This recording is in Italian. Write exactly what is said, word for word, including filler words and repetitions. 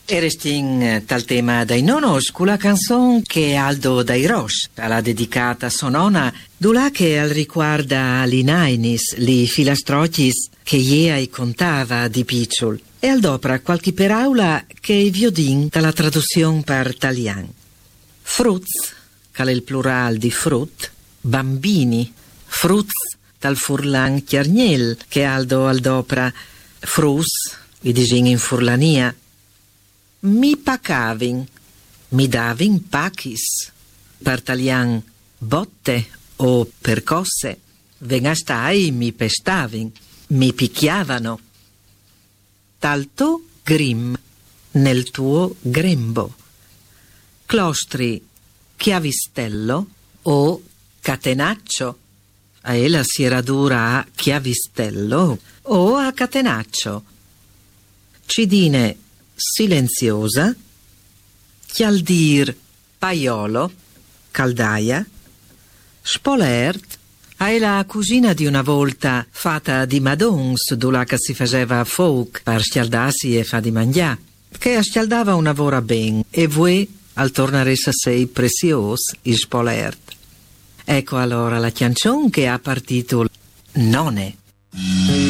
E restin tal tema dai nonos, con la canzone che Aldo dai Roche l'ha dedicata a sua nonna, dulà che al riguarda l'inainis, li filastrocis che iei contava di picciol, e al dopra qualche paraula che i viodin dalla traduzione per italian. Fruz, che è il plural di frut, bambini, fruz dal furlan chiarniel che Aldo al dopra, frus, i disin in furlania. Mi pacavin, mi davin pachis, per talian botte o percosse, vengastai mi pestavin, mi picchiavano. Talto grim, nel tuo grembo. Clostri chiavistello o catenaccio, a ella si era dura a chiavistello o a catenaccio. Cidine silenziosa, chialdir paiolo, caldaia, spolert, è la cugina di una volta fatta di madons, dove che si faceva folk per scialdarsi e fa di mangià, che scialdava una vora ben e voi al tornare a sei prezios il spolert. Ecco allora la canzone che ha partito Nonne.